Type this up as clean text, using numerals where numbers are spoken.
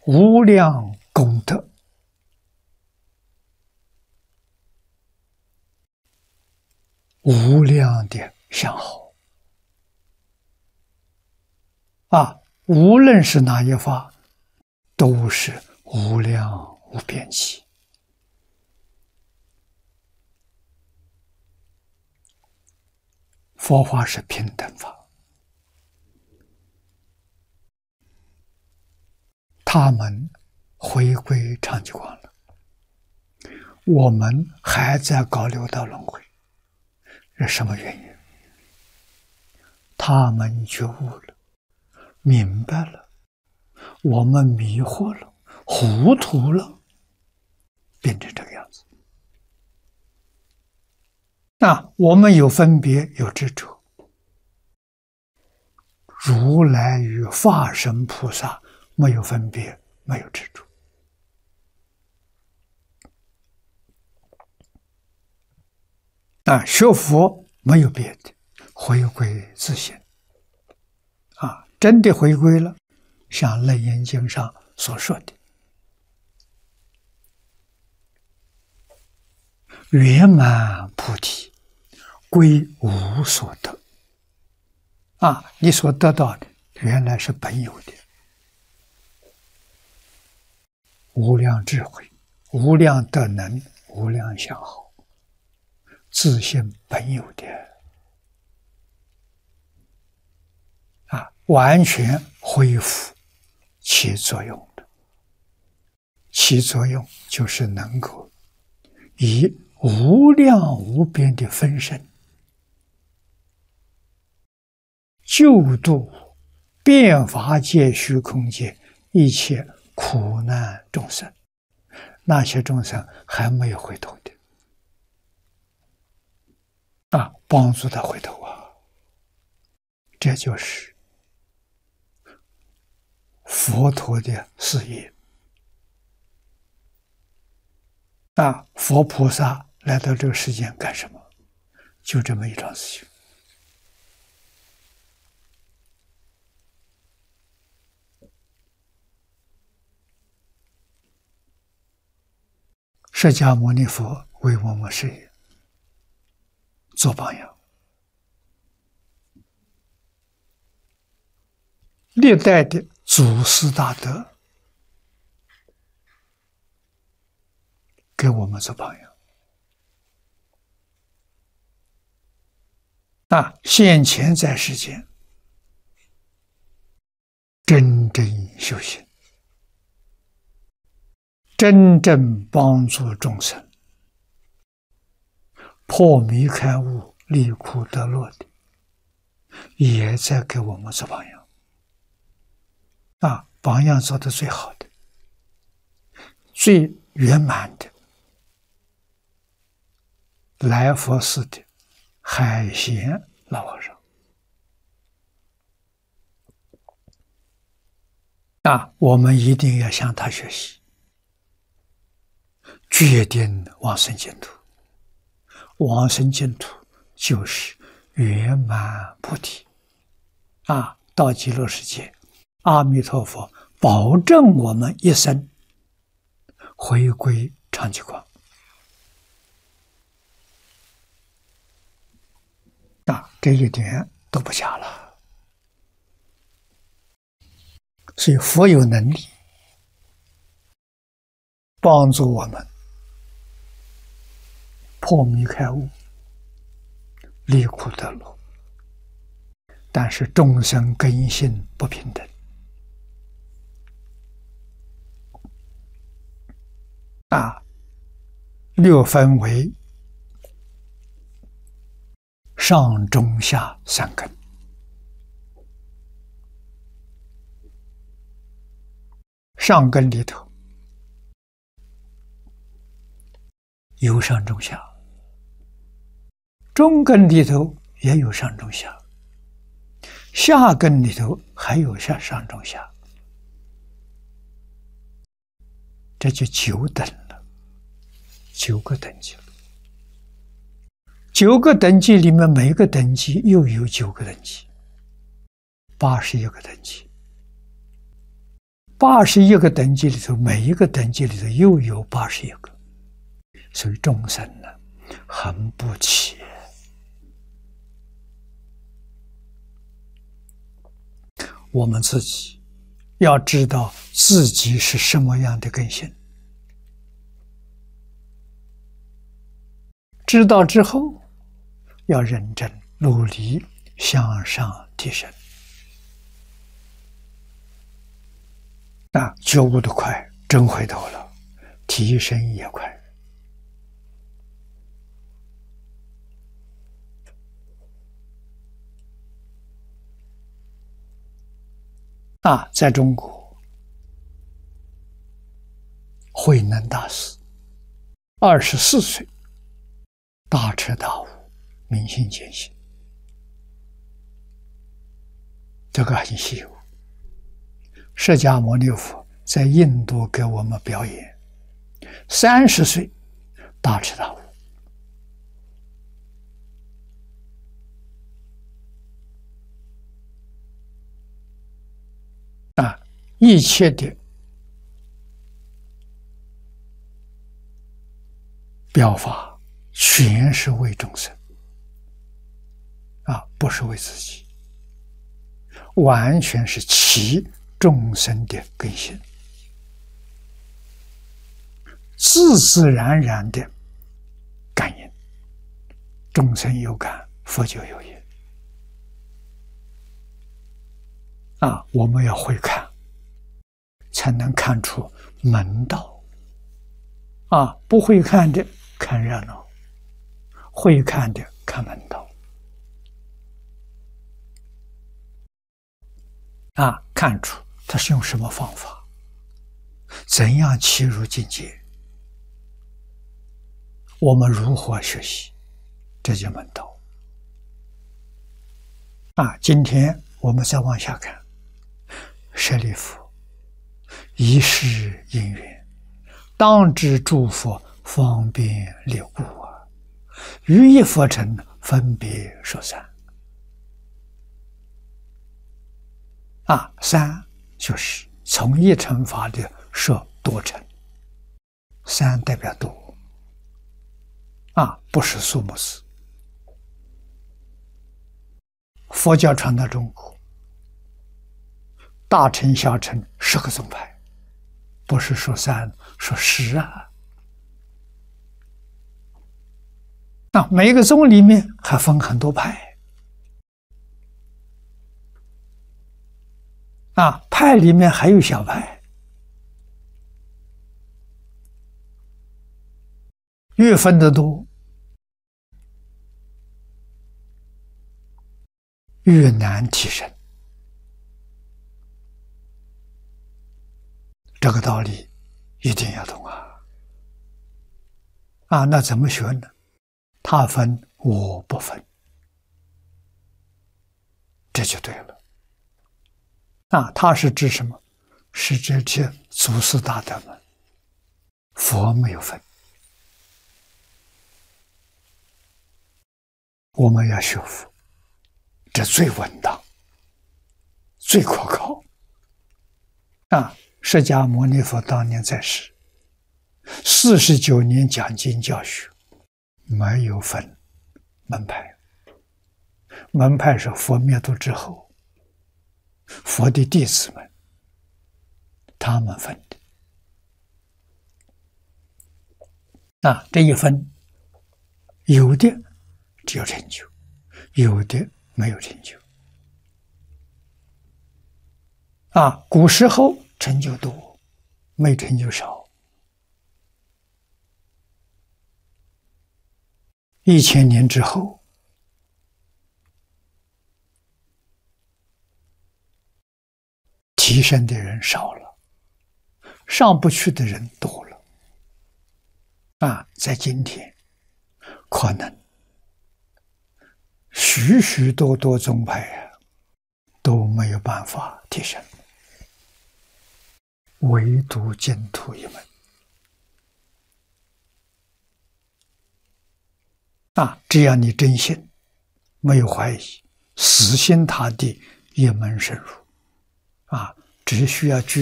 无量功德无量的相好无论是哪一法，都是无量无边际。佛法是平等法，他们回归长寂光了，我们还在搞六道轮回，是什么原因？他们觉悟了，明白了，我们迷惑了，糊涂了，变成这个样子。我们有分别，有执着。如来与法身菩萨没有分别，没有执着。学佛没有别的，回归自性。真的回归了，像《楞严经》上所说的，圆满菩提，归无所得。你所得到的原来是本有的，无量智慧，无量德能，无量相好，自性本有的完全恢复起作用的。起作用就是能够以无量无边的分身救度遍法界虚空界一切苦难众生，那些众生还没有回头的帮助他回头这就是佛陀的事业佛菩萨来到这个世间干什么？就这么一桩事情。释迦牟尼佛为我们事业做榜样，历代的祖师大德给我们做榜样现前在世间真正修行，真正帮助众生破迷开悟、离苦得乐的，也在给我们做榜样榜样做得最好的、最圆满的，来佛寺的海贤老和尚我们一定要向他学习，决定往生净土。往生净土就是圆满菩提到极乐世界，阿弥陀佛保证我们一生回归长寂光这一点都不假了。所以佛有能力帮助我们破迷开悟、离苦得乐，但是众生根性不平等六分为上中下三根。上根里头有上中下，中根里头也有上中下，下根里头还有上中下，这就九等了，9个等级了。9个等级里面，每个等级又有9个等级，81个等级。 81个等级里头，每一个等级里头又有81个，所以众生呢，很不起。我们自己要知道自己是什么样的根性，知道之后要认真努力向上提升。觉悟的快，真回头了，提升也快。在中国，慧能大师24岁大彻大悟，明心见性，这个很稀有。释迦牟尼佛在印度给我们表演，30岁大彻大悟。一切的表法全是为众生，不是为自己，完全是其众生的根性，自自然然的感应，众生有感，佛就有应。我们要会看，才能看出门道。不会看的看热闹，会看的看门道。看出他是用什么方法，怎样切入境界，我们如何学习，这就门道。今天我们再往下看，舍利弗，一世因缘，当知诸佛方便力故于一佛尘分别说三。三就是从一乘法的说多乘，三代表多，不是数目字。佛教传到中国，大乘小乘10个宗派，不是说3，说10每一个宗里面还分很多派。派里面还有小派，越分得多，越难提升。这个道理一定要懂那怎么学呢？他分我不分，这就对了。他是指什么？是指这祖师大德们，佛没有分。我们要学佛，这最稳当，最可靠。释迦牟尼佛当年在世，49年讲经教学，没有分门派。门派是佛灭度之后，佛的弟子们他们分的。这一分，有的只有成就，有的没有成就。古时候成就多，没成就少。1000年之后，提升的人少了，上不去的人多了。在今天，可能许许多多宗派都没有办法提升，唯独净土一门。只要你真信，没有怀疑，死心塌地，一门深入。只需要